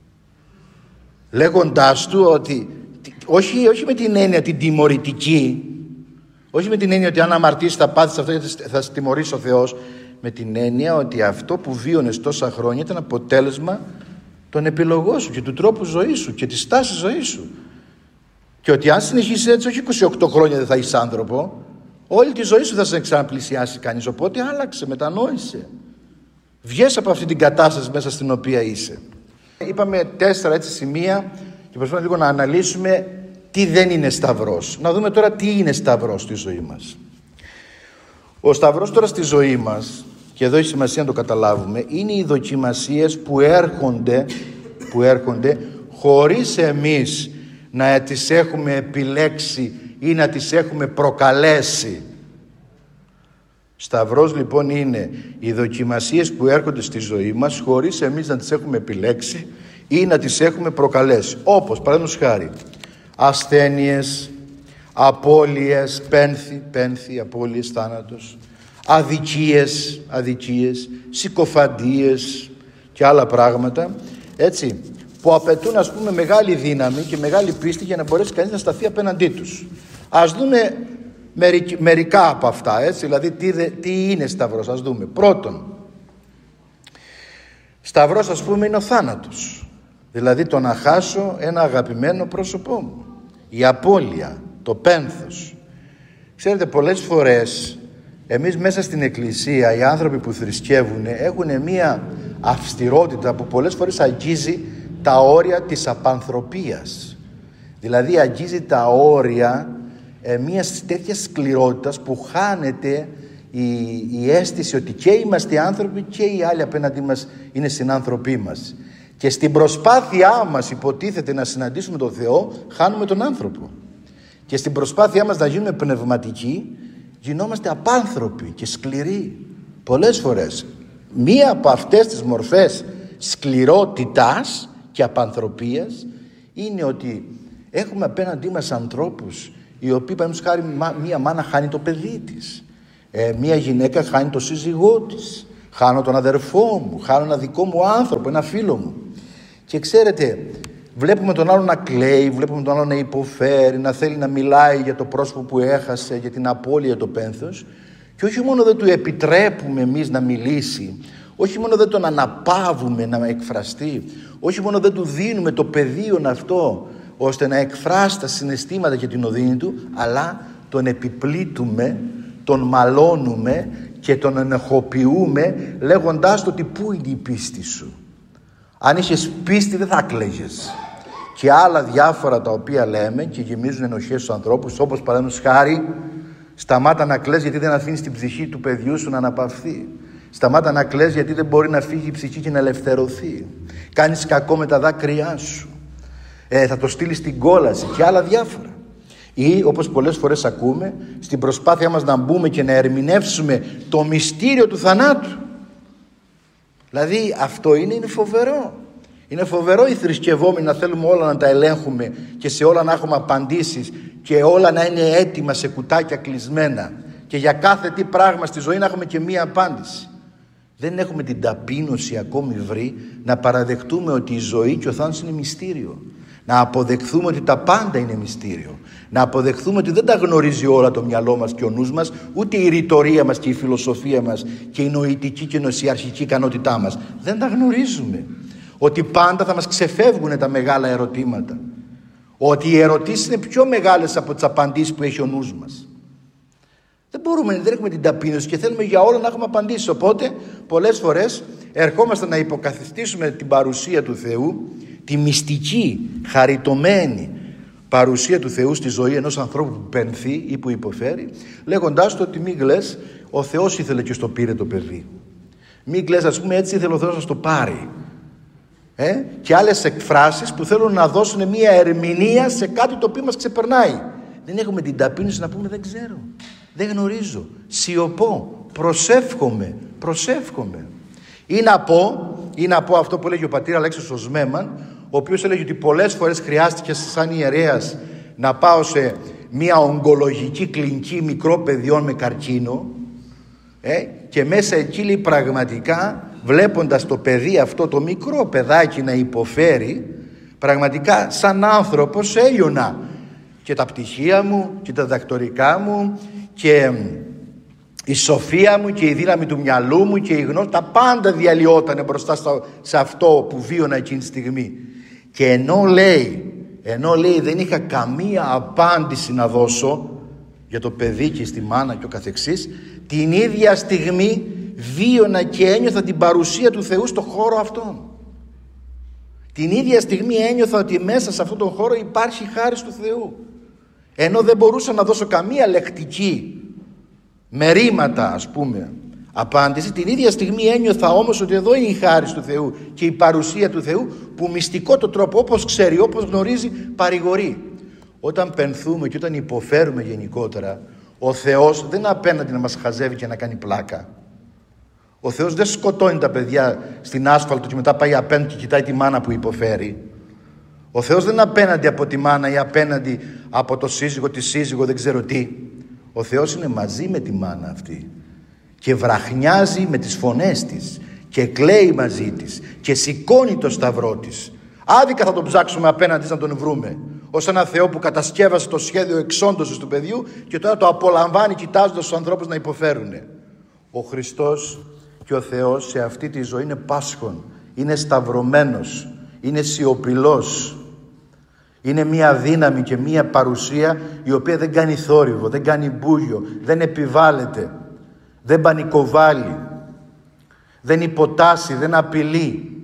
Λέγοντάς του ότι όχι, όχι με την έννοια την τιμωρητική, όχι με την έννοια ότι αν αμαρτήσεις θα πάθεις αυτό γιατί θα σε τιμωρήσει ο Θεός, με την έννοια ότι αυτό που βίωνες τόσα χρόνια ήταν αποτέλεσμα των επιλογών σου και του τρόπου ζωής σου και της στάσης ζωής σου. Και ότι αν συνεχίσεις έτσι, όχι είκοσι οκτώ χρόνια δεν θα είσαι άνθρωπο, όλη τη ζωή σου θα σε ξαναπλησιάσει κανείς. Οπότε άλλαξε, μετανόησε. Βγες από αυτή την κατάσταση μέσα στην οποία είσαι. Είπαμε τέσσερα έτσι σημεία και προσπαθούμε λίγο να αναλύσουμε τι δεν είναι σταυρός. Να δούμε τώρα τι είναι σταυρός στη ζωή μας. Ο σταυρός τώρα στη ζωή μας, και εδώ έχει σημασία να το καταλάβουμε, είναι οι δοκιμασίες που έρχονται, που έρχονται χωρίς εμείς να τις έχουμε επιλέξει ή να τις έχουμε προκαλέσει. Σταυρός λοιπόν είναι οι δοκιμασίες που έρχονται στη ζωή μας χωρίς εμείς να τις έχουμε επιλέξει ή να τις έχουμε προκαλέσει. Όπως παραδείγματος χάρη ασθένειες, απώλειες, πένθη, πένθη, απώλειες, θάνατος, αδικίες, αδικίες, συκοφαντίες και άλλα πράγματα, έτσι, που απαιτούν ας πούμε μεγάλη δύναμη και μεγάλη πίστη για να μπορέσει κανείς να σταθεί απέναντί τους. Ας δούμε μερικ, μερικά από αυτά, έτσι, δηλαδή τι, τι είναι σταυρός, ας δούμε. Πρώτον, σταυρός ας πούμε είναι ο θάνατος, δηλαδή το να χάσω ένα αγαπημένο πρόσωπό μου, η απώλεια, το πένθος. Ξέρετε, πολλές φορές εμείς μέσα στην Εκκλησία, οι άνθρωποι που θρησκεύουν, έχουν μία αυστηρότητα που πολλές φορές αγγίζει τα όρια της απανθρωπίας. Δηλαδή αγγίζει τα όρια ε, μιας τέτοιας σκληρότητας που χάνεται η, η αίσθηση ότι και είμαστε άνθρωποι και οι άλλοι απέναντί μας είναι συνάνθρωποι μας. Και στην προσπάθειά μας, υποτίθεται, να συναντήσουμε τον Θεό, χάνουμε τον άνθρωπο. Και στην προσπάθειά μας να γίνουμε πνευματικοί, γινόμαστε απάνθρωποι και σκληροί. Πολλές φορές μία από αυτές τις μορφές σκληρότητας και απανθρωπίας είναι ότι έχουμε απέναντί μας ανθρώπους οι οποίοι, παραδείγματος χάρη, μία μάνα χάνει το παιδί της, ε, μία γυναίκα χάνει το σύζυγό της, χάνω τον αδερφό μου, χάνω ένα δικό μου άνθρωπο, ένα φίλο μου. Και ξέρετε, βλέπουμε τον άλλο να κλαίει, βλέπουμε τον άλλο να υποφέρει, να θέλει να μιλάει για το πρόσωπο που έχασε, για την απώλεια, το πένθος, και όχι μόνο δεν του επιτρέπουμε εμείς να μιλήσει, όχι μόνο δεν τον αναπαύουμε να εκφραστεί, όχι μόνο δεν του δίνουμε το πεδίο αυτό ώστε να εκφράσει τα συναισθήματα και την οδύνη του, αλλά τον επιπλήττουμε, τον μαλώνουμε και τον ενεχοποιούμε, λέγοντάς του ότι πού είναι η πίστη σου. Αν είχες πίστη δεν θα κλαίγες. Και άλλα διάφορα τα οποία λέμε και γεμίζουν ενοχές στους ανθρώπους, όπως παραδείγματος χάρη, σταμάτα να κλαις γιατί δεν αφήνεις την ψυχή του παιδιού σου να αναπαυθεί. Σταμάτα να κλαις γιατί δεν μπορεί να φύγει η ψυχή και να ελευθερωθεί. Κάνεις κακό με τα δάκρυά σου. Ε, θα το στείλεις στην κόλαση και άλλα διάφορα. Ή, όπως πολλές φορές ακούμε, στην προσπάθειά μας να μπούμε και να ερμηνεύσουμε το μυστήριο του θανάτου. Δηλαδή αυτό είναι, είναι φοβερό. Είναι φοβερό οι θρησκευόμενοι να θέλουμε όλα να τα ελέγχουμε και σε όλα να έχουμε απαντήσεις και όλα να είναι έτοιμα σε κουτάκια κλεισμένα και για κάθε τι πράγμα στη ζωή να έχουμε και μία απάντηση. Δεν έχουμε την ταπείνωση ακόμη βρει να παραδεχτούμε ότι η ζωή και ο θάνατος είναι μυστήριο. Να αποδεχθούμε ότι τα πάντα είναι μυστήριο. Να αποδεχθούμε ότι δεν τα γνωρίζει όλα το μυαλό μας και ο νους μας, ούτε η ρητορία μας και η φιλοσοφία μας και η νοητική και νοσιαρχική ικανότητά μας. Δεν τα γνωρίζουμε. Ότι πάντα θα μας ξεφεύγουν τα μεγάλα ερωτήματα. Ότι οι ερωτήσεις είναι πιο μεγάλες από τις απαντήσεις που έχει ο νους μας. Δεν μπορούμε, δεν έχουμε την ταπείνωση και θέλουμε για όλα να έχουμε απαντήσεις. Οπότε πολλές φορές ερχόμαστε να υποκαθιστήσουμε την παρουσία του Θεού, τη μυστική, χαριτωμένη παρουσία του Θεού στη ζωή ενός ανθρώπου που πενθεί ή που υποφέρει, λέγοντάς του ότι μην κλαις, ο Θεός ήθελε και στο πήρε το παιδί. Μην κλαις, ας πούμε, έτσι ήθελε ο Θεός να στο πάρει. Ε? Και άλλες εκφράσεις που θέλουν να δώσουν μια ερμηνεία σε κάτι το οποίο μας ξεπερνάει. Δεν έχουμε την ταπείνωση να πούμε δεν ξέρω, δεν γνωρίζω, σιωπώ, προσεύχομαι, προσεύχομαι. Ή να πω, ή να πω αυτό που έλεγε ο πατήρ Αλέξης ο Σμέμαν, ο οποίος έλεγε ότι πολλές φορές χρειάστηκε σαν ιερέας να πάω σε μια ογκολογική κλινική μικρό παιδιών με καρκίνο, ε, και μέσα εκεί, λέει, πραγματικά βλέποντας το παιδί αυτό, το μικρό παιδάκι να υποφέρει, πραγματικά σαν άνθρωπος έλειωνα και τα πτυχία μου και τα δακτορικά μου και η σοφία μου και η δύναμη του μυαλού μου και η γνώση, τα πάντα διαλυότανε μπροστά σε αυτό που βίωνα εκείνη τη στιγμή. Και ενώ λέει, ενώ λέει δεν είχα καμία απάντηση να δώσω για το παιδί και στη μάνα και ο καθεξής, την ίδια στιγμή βίωνα και ένιωθα την παρουσία του Θεού στο χώρο αυτόν. Την ίδια στιγμή ένιωθα ότι μέσα σε αυτόν τον χώρο υπάρχει χάρις του Θεού. Ενώ δεν μπορούσα να δώσω καμία λεκτική, με ρήματα ας πούμε, απάντηση, την ίδια στιγμή ένιωθα όμως ότι εδώ είναι η χάρις του Θεού και η παρουσία του Θεού που μυστικό το τρόπο, όπως ξέρει, όπως γνωρίζει, παρηγορεί. Όταν πενθούμε και όταν υποφέρουμε γενικότερα, ο Θεός δεν είναι απέναντι να μας χαζεύει και να κάνει πλάκα. Ο Θεός δεν σκοτώνει τα παιδιά στην άσφαλτο και μετά πάει απέναντι και κοιτάει τη μάνα που υποφέρει. Ο Θεός δεν είναι απέναντι από τη μάνα ή απέναντι από το σύζυγο, τη σύζυγο, δεν ξέρω τι. Ο Θεός είναι μαζί με τη μάνα αυτή και βραχνιάζει με τις φωνές της και κλαίει μαζί της και σηκώνει το σταυρό της. Άδικα θα τον ψάξουμε απέναντι να τον βρούμε, ως ένα Θεό που κατασκεύασε το σχέδιο εξόντωσης του παιδιού και τώρα το απολαμβάνει κοιτάζοντας τους ανθρώπους να υποφέρουν. Ο Χριστός και ο Θεός σε αυτή τη ζωή είναι πάσχων, είναι σταυρωμένος, είναι σιωπηλός. Είναι μία δύναμη και μία παρουσία η οποία δεν κάνει θόρυβο, δεν κάνει μπούγιο, δεν επιβάλλεται, δεν πανικοβάλλει, δεν υποτάσσει, δεν απειλεί.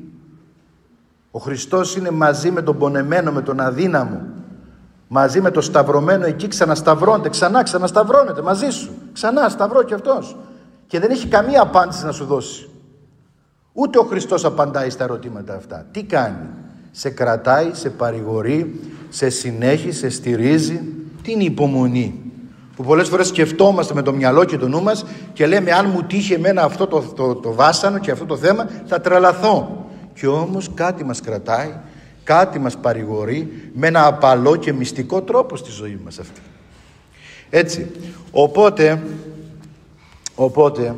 Ο Χριστός είναι μαζί με τον πονεμένο, με τον αδύναμο, μαζί με τον σταυρωμένο εκεί, ξανασταυρώνεται, ξανά ξανασταυρώνεται μαζί σου, ξανά σταυρώ και αυτός. Και δεν έχει καμία απάντηση να σου δώσει. Ούτε ο Χριστός απαντάει στα ερωτήματα αυτά. Τι κάνει? Σε κρατάει, σε παρηγορεί, σε συνέχει, σε στηρίζει. Τι είναι η υπομονή? Που πολλές φορές σκεφτόμαστε με το μυαλό και το νου μας και λέμε, αν μου τύχει εμένα αυτό το, το, το βάσανο και αυτό το θέμα, θα τρελαθώ. Και όμως κάτι μας κρατάει, κάτι μας παρηγορεί με ένα απαλό και μυστικό τρόπο στη ζωή μας αυτή. Έτσι, οπότε, οπότε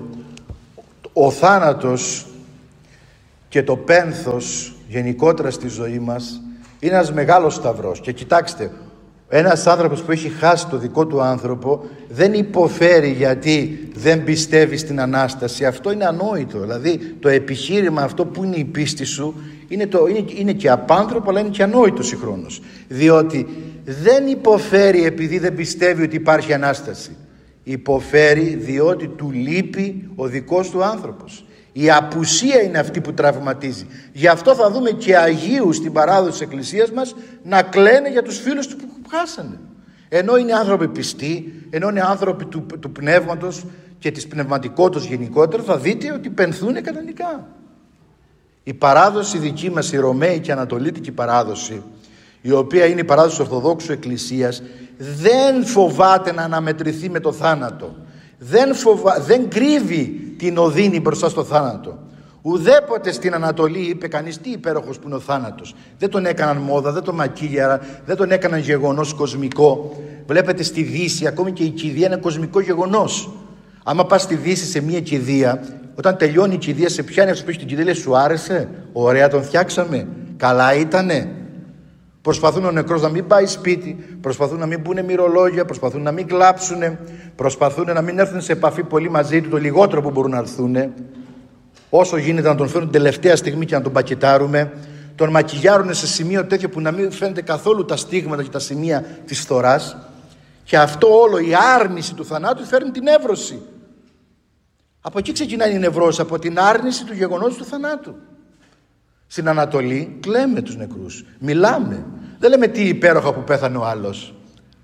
ο θάνατος και το πένθος γενικότερα στη ζωή μας είναι ένας μεγάλος σταυρός. Και κοιτάξτε, ένας άνθρωπος που έχει χάσει το δικό του άνθρωπο δεν υποφέρει γιατί δεν πιστεύει στην Ανάσταση. Αυτό είναι ανόητο. Δηλαδή το επιχείρημα αυτό που είναι η πίστη σου είναι, το, είναι, είναι και απάνθρωπο, αλλά είναι και ανόητο συγχρόνως. Διότι δεν υποφέρει επειδή δεν πιστεύει ότι υπάρχει Ανάσταση. Υποφέρει διότι του λείπει ο δικός του άνθρωπος. Η απουσία είναι αυτή που τραυματίζει. Γι' αυτό θα δούμε και Αγίους στην παράδοση της Εκκλησίας μας να κλαίνε για τους φίλους του που χάσανε. Ενώ είναι άνθρωποι πιστοί, ενώ είναι άνθρωποι του, του πνεύματος και της πνευματικότητας γενικότερα, θα δείτε ότι πενθούν κανονικά. Η παράδοση δική μας, η Ρωμαίικη Ανατολίτικη παράδοση, η οποία είναι η παράδοση της Ορθοδόξου Εκκλησίας, δεν φοβάται να αναμετρηθεί με το θάνατο. Δεν, φοβα... δεν κρύβει την οδύνη μπροστά στο θάνατο. Ουδέποτε στην Ανατολή είπε κανείς τι υπέροχος που είναι ο θάνατος. Δεν τον έκαναν μόδα, δεν τον μακίλιαρα, δεν τον έκαναν γεγονός κοσμικό. Βλέπετε στη Δύση, ακόμη και η κηδεία είναι κοσμικό γεγονός. Άμα πας στη Δύση σε μια κηδεία, όταν τελειώνει η κηδεία, σε πιάνει αυτός που έχει την κηδεία, λέει, σου άρεσε, ωραία τον φτιάξαμε, καλά ήτανε. Προσπαθούν ο νεκρός να μην πάει σπίτι, προσπαθούν να μην πούνε μυρολόγια, προσπαθούν να μην κλάψουν, προσπαθούν να μην έρθουν σε επαφή πολύ μαζί του, το λιγότερο που μπορούν να έρθουν. Όσο γίνεται να τον φέρουν την τελευταία στιγμή και να τον πακετάρουμε. Τον μακιγιάρουν σε σημείο τέτοιο που να μην φαίνεται καθόλου τα στίγματα και τα σημεία της φθοράς. Και αυτό όλο, η άρνηση του θανάτου, φέρνει την νεύρωση. Από εκεί ξεκινάει η νευρώση, από την άρνηση του γεγονότος του θανάτου. Στην Ανατολή κλαίμε τους νεκρούς, μιλάμε. Δεν λέμε τι υπέροχα που πέθανε ο άλλος.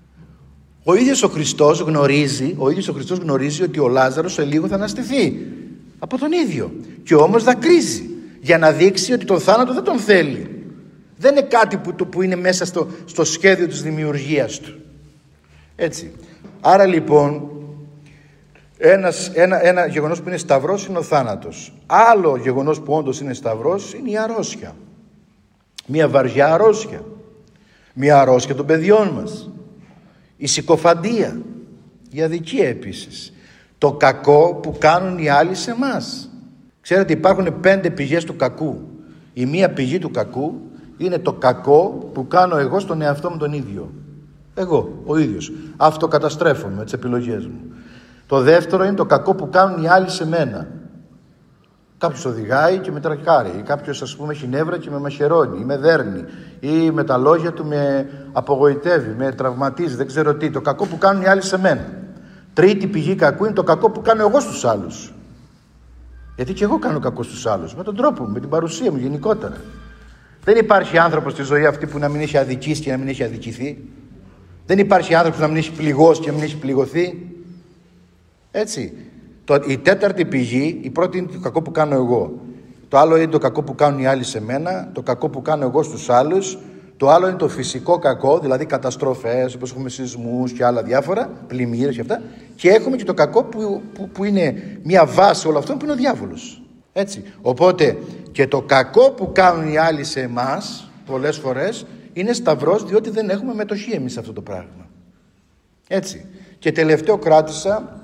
Ο ίδιος ο Χριστός γνωρίζει, ο ίδιος ο Χριστός γνωρίζει ότι ο Λάζαρος σε λίγο θα αναστηθεί από τον ίδιο. Και όμως δακρύζει για να δείξει ότι τον θάνατο δεν τον θέλει. Δεν είναι κάτι που, που είναι μέσα στο, στο σχέδιο της δημιουργίας του. Έτσι. Άρα λοιπόν ένας, ένα, ένα γεγονός που είναι σταυρός είναι ο θάνατος. Άλλο γεγονός που όντως είναι σταυρός είναι η αρρώστια. Μια βαριά αρρώστια. Μια αρρώστια των παιδιών μας. Η συκοφαντία. Η αδικία επίσης. Το κακό που κάνουν οι άλλοι σε εμάς. Ξέρετε, υπάρχουν πέντε πηγές του κακού. Η μία πηγή του κακού είναι το κακό που κάνω εγώ στον εαυτό μου τον ίδιο. Εγώ, ο ίδιος. Αυτοκαταστρέφομαι με τις επιλογές μου. Το δεύτερο είναι το κακό που κάνουν οι άλλοι σε μένα. Κάποιος οδηγάει και με τρακάρει, ή κάποιος, ας πούμε, έχει νεύρα και με μαχαιρώνει ή με δέρνει, ή με τα λόγια του με απογοητεύει, με τραυματίζει, δεν ξέρω τι. Το κακό που κάνουν οι άλλοι σε μένα. Τρίτη πηγή κακού είναι το κακό που κάνω εγώ στους άλλους. Γιατί και εγώ κάνω κακό στους άλλους, με τον τρόπο μου, με την παρουσία μου γενικότερα. Δεν υπάρχει άνθρωπος στη ζωή αυτή που να μην έχει αδικήσει και να μην έχει αδικηθεί. Δεν υπάρχει άνθρωπος που να μην έχει πληγώσει και να μην έχει πληγωθεί. Έτσι. Το, η τέταρτη πηγή, η πρώτη είναι το κακό που κάνω εγώ. Το άλλο είναι το κακό που κάνουν οι άλλοι σε μένα. Το κακό που κάνω εγώ στους άλλους. Το άλλο είναι το φυσικό κακό, δηλαδή καταστροφές, όπως έχουμε σεισμούς και άλλα διάφορα, πλημμύρες και αυτά. Και έχουμε και το κακό που, που, που είναι μια βάση όλο αυτό, που είναι ο διάβολος. Έτσι. Οπότε και το κακό που κάνουν οι άλλοι σε εμάς, πολλές φορές, είναι σταυρός, διότι δεν έχουμε μετοχή εμείς σε αυτό το πράγμα. Έτσι. Και τελευταίο κράτησα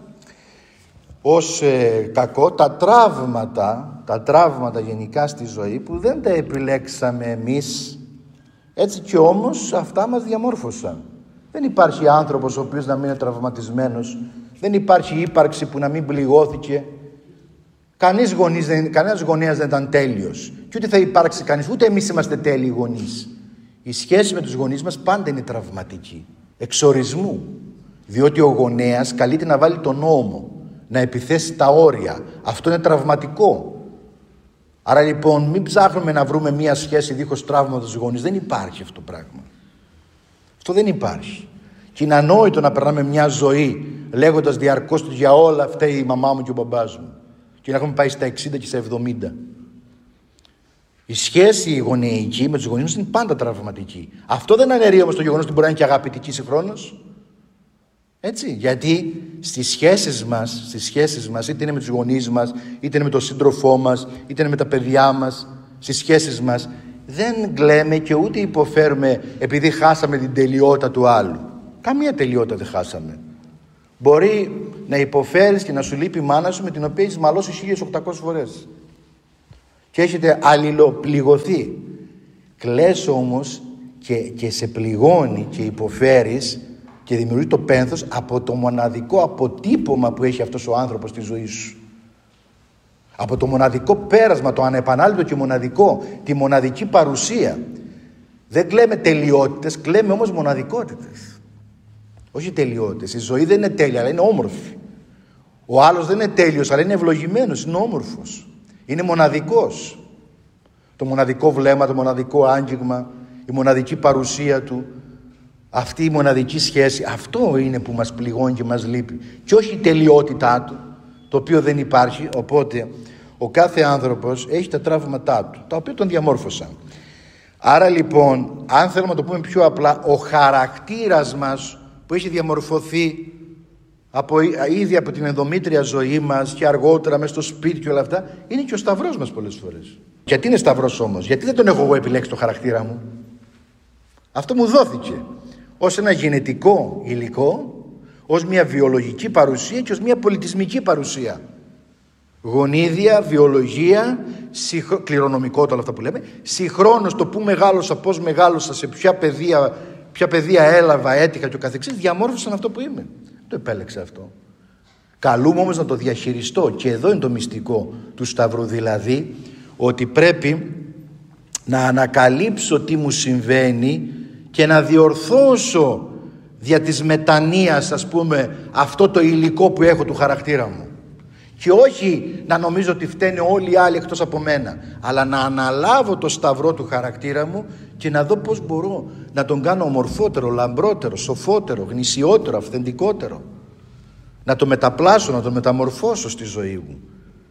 ως ε, κακό τα τραύματα, τα τραύματα γενικά στη ζωή που δεν τα επιλέξαμε εμείς. Έτσι και όμως αυτά μας διαμόρφωσαν. Δεν υπάρχει άνθρωπος ο οποίος να μην είναι τραυματισμένος. Δεν υπάρχει ύπαρξη που να μην πληγώθηκε. Κανείς γονείς, κανένας γονέας δεν ήταν τέλειος. Και ούτε θα υπάρξει κανείς, ούτε εμείς είμαστε τέλειοι γονείς. Η σχέση με τους γονείς μας πάντα είναι τραυματική, εξορισμού. Διότι ο γονέας καλείται να βάλει τον νόμο, να επιθέσει τα όρια. Αυτό είναι τραυματικό. Άρα λοιπόν μην ψάχνουμε να βρούμε μια σχέση δίχως τραύμα με τους γονείς. Δεν υπάρχει αυτό το πράγμα. Αυτό δεν υπάρχει. Και είναι ανόητο να περνάμε μια ζωή λέγοντας διαρκώς ότι για όλα φταίει η μαμά μου και ο μπαμπάς μου. Και να έχουμε πάει στα εξήντα και στα εβδομήντα. Η σχέση γονεϊκή με τους γονείς μας είναι πάντα τραυματική. Αυτό δεν αναιρεί όμως το γεγονός ότι μπορεί να είναι και αγαπητική συγχρόνως. Έτσι, γιατί στις σχέσεις μας, στις σχέσεις μας, είτε είναι με τους γονείς μας, είτε είναι με τον σύντροφό μας, είτε είναι με τα παιδιά μας, στις σχέσεις μας, δεν κλαίμε και ούτε υποφέρουμε επειδή χάσαμε την τελειότητα του άλλου. Καμία τελειότητα δεν χάσαμε. Μπορεί να υποφέρεις και να σου λείπει η μάνα σου με την οποία έχεις μαλώσει χίλιες οκτακόσιες φορές. Και έχετε αλληλοπληγωθεί. Κλαις όμως και, και σε πληγώνει και υποφέρεις και δημιουργεί το πένθος από το μοναδικό αποτύπωμα που έχει αυτός ο άνθρωπος στη ζωή σου. Από το μοναδικό πέρασμα, το ανεπανάληπτο και μοναδικό, τη μοναδική παρουσία. Δεν κλαίμε τελειότητες, κλαίμε όμως μοναδικότητες. Όχι τελειότητες. Η ζωή δεν είναι τέλεια, αλλά είναι όμορφη. Ο άλλος δεν είναι τέλειος, αλλά είναι ευλογημένος, είναι όμορφος. Είναι μοναδικός. Το μοναδικό βλέμμα, το μοναδικό άγγιγμα, η μοναδική παρουσία του, αυτή η μοναδική σχέση, αυτό είναι που μας πληγώνει και μας λείπει. Και όχι η τελειότητά του, το οποίο δεν υπάρχει. Οπότε ο κάθε άνθρωπος έχει τα τραύματά του, τα οποία τον διαμόρφωσαν. Άρα λοιπόν, αν θέλουμε να το πούμε πιο απλά, ο χαρακτήρας μας που έχει διαμορφωθεί από, ήδη από την ενδομήτρια ζωή μας και αργότερα μέσα στο σπίτι και όλα αυτά, είναι και ο σταυρός μας πολλές φορές. Γιατί είναι σταυρός όμως? Γιατί δεν τον έχω εγώ επιλέξει το χαρακτήρα μου? Αυτό μου δόθηκε ως ένα γενετικό υλικό, ως μια βιολογική παρουσία και ως μια πολιτισμική παρουσία. Γονίδια, βιολογία, συγχρο... κληρονομικό το όλα αυτά που λέμε, συγχρόνως το που μεγάλωσα, πώς μεγάλωσα, σε ποια παιδεία, ποια παιδεία έλαβα, έτυχα και ο καθεξής, διαμόρφωσαν αυτό που είμαι. Το επέλεξα αυτό. Καλούμε όμως να το διαχειριστώ, και εδώ είναι το μυστικό του Σταυρού, δηλαδή ότι πρέπει να ανακαλύψω τι μου συμβαίνει και να διορθώσω δια της μετανοίας, ας πούμε, αυτό το υλικό που έχω του χαρακτήρα μου. Και όχι να νομίζω ότι φταίνε όλοι οι άλλοι εκτός από μένα, αλλά να αναλάβω το σταυρό του χαρακτήρα μου και να δω πώς μπορώ να τον κάνω ομορφότερο, λαμπρότερο, σοφότερο, γνησιότερο, αυθεντικότερο. Να το μεταπλάσω, να το μεταμορφώσω στη ζωή μου.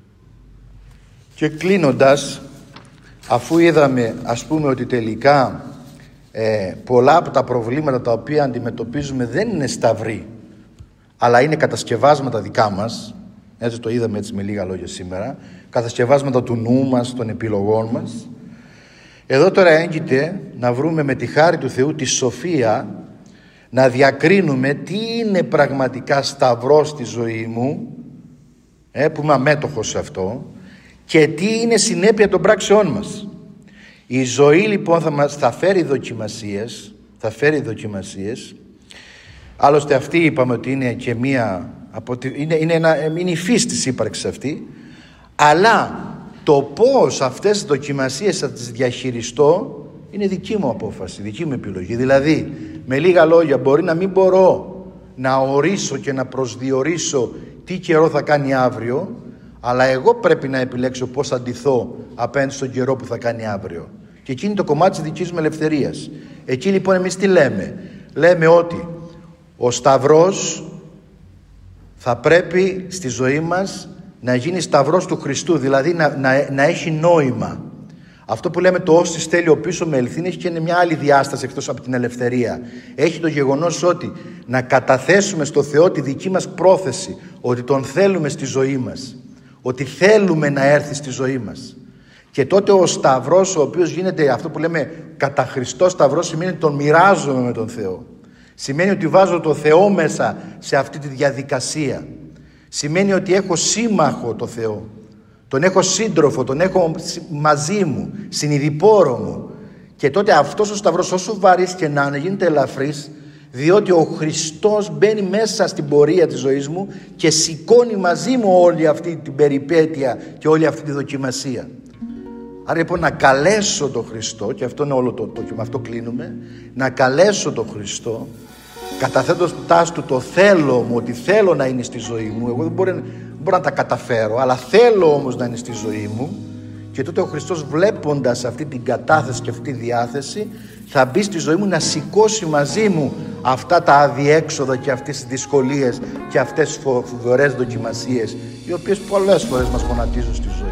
Και κλείνοντας, αφού είδαμε, ας πούμε, ότι τελικά ε, πολλά από τα προβλήματα τα οποία αντιμετωπίζουμε δεν είναι σταυροί, αλλά είναι κατασκευάσματα δικά μας, έτσι το είδαμε έτσι με λίγα λόγια σήμερα, κατασκευάσματα του νου μας, των επιλογών μας. Εδώ τώρα έγκυται να βρούμε με τη χάρη του Θεού τη σοφία, να διακρίνουμε τι είναι πραγματικά σταυρός στη ζωή μου, ε, που είμαι αμέτωχος σε αυτό, και τι είναι συνέπεια των πράξεών μας. Η ζωή λοιπόν θα μας θα φέρει δοκιμασίες, θα φέρει δοκιμασίες. Άλλωστε αυτή είπαμε ότι είναι και μία, είναι, είναι, ένα, είναι η φύση της ύπαρξης αυτή, αλλά το πώς αυτές τις δοκιμασίες θα τις διαχειριστώ είναι δική μου απόφαση, δική μου επιλογή. Δηλαδή, με λίγα λόγια, μπορεί να μην μπορώ να ορίσω και να προσδιορίσω τι καιρό θα κάνει αύριο, αλλά εγώ πρέπει να επιλέξω πώς θα ντυθώ απέναντι στον καιρό που θα κάνει αύριο. Και εκεί είναι το κομμάτι της δικής μου ελευθερίας. Εκεί λοιπόν εμείς τι λέμε? Λέμε ότι ο σταυρός θα πρέπει στη ζωή μας να γίνει σταυρός του Χριστού, δηλαδή να, να, να έχει νόημα. Αυτό που λέμε το «ως της τέλειο πίσω με ελθύν» έχει και μια άλλη διάσταση εκτός από την ελευθερία. Έχει το γεγονός ότι να καταθέσουμε στο Θεό τη δική μας πρόθεση, ότι τον θέλουμε στη ζωή μας, ότι θέλουμε να έρθει στη ζωή μας. Και τότε ο σταυρός, ο οποίος γίνεται αυτό που λέμε κατά Χριστό σταυρός, σημαίνει ότι τον μοιράζομαι με τον Θεό. Σημαίνει ότι βάζω τον Θεό μέσα σε αυτή τη διαδικασία. Σημαίνει ότι έχω σύμμαχο το Θεό. Τον έχω σύντροφο, τον έχω μαζί μου, συνειδηπόρο μου. Και τότε αυτός ο σταυρός, όσο βαρύς και να είναι, γίνεται ελαφρύς, διότι ο Χριστός μπαίνει μέσα στην πορεία της ζωής μου και σηκώνει μαζί μου όλη αυτή την περιπέτεια και όλη αυτή τη δοκιμασία. Άρα λοιπόν να καλέσω τον Χριστό, και αυτό είναι όλο το, το, και με αυτό κλείνουμε, να καλέσω τον Χριστό, καταθέτοντας του το θέλω μου, ότι θέλω να είναι στη ζωή μου. Εγώ δεν μπορώ, δεν μπορώ να τα καταφέρω, αλλά θέλω όμως να είναι στη ζωή μου. Και τότε ο Χριστός, βλέποντας αυτή την κατάθεση και αυτή τη διάθεση, θα μπει στη ζωή μου να σηκώσει μαζί μου αυτά τα αδιέξοδα και αυτές τις δυσκολίες και αυτές τις φοβερές δοκιμασίες, οι οποίες πολλές φορές μας γονατίζουν στη ζωή.